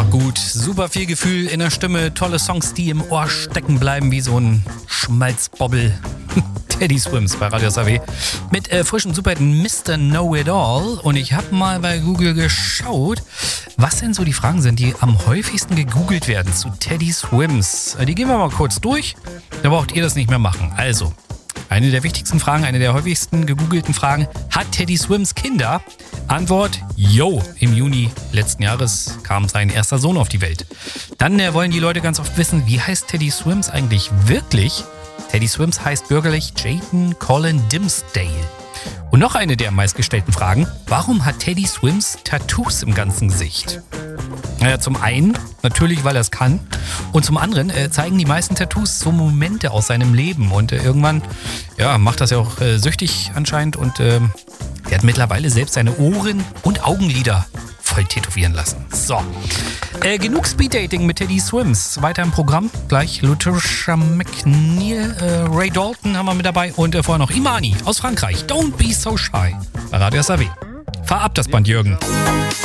einfach gut. Super viel Gefühl in der Stimme, tolle Songs, die im Ohr stecken bleiben wie so ein Schmalzbobbel. Teddy Swims bei Radio SAW mit frischem Superhitten Mr. Know-It-All. Und ich habe mal bei Google geschaut, was denn so die Fragen sind, die am häufigsten gegoogelt werden zu Teddy Swims. Die gehen wir mal kurz durch, da braucht ihr das nicht mehr machen. Also, eine der wichtigsten Fragen, eine der häufigsten gegoogelten Fragen: Hat Teddy Swims Kinder? Antwort: Yo, im Juni letzten Jahres kam sein erster Sohn auf die Welt. Dann wollen die Leute ganz oft wissen, wie heißt Teddy Swims eigentlich wirklich? Teddy Swims heißt bürgerlich Jayden Colin Dimsdale. Und noch eine der meistgestellten Fragen: Warum hat Teddy Swims Tattoos im ganzen Gesicht? Naja, zum einen natürlich, weil er es kann. Und zum anderen zeigen die meisten Tattoos so Momente aus seinem Leben. Und irgendwann macht das ja auch süchtig anscheinend. Und er hat mittlerweile selbst seine Ohren und Augenlider voll tätowieren lassen. So, genug Speeddating mit Teddy Swims. Weiter im Programm. Gleich Latricia McNeil, Ray Dalton haben wir mit dabei. Und vorher noch Imani aus Frankreich. Don't be so shy. Bei Radio SAW. Fahr ab das Band, Jürgen.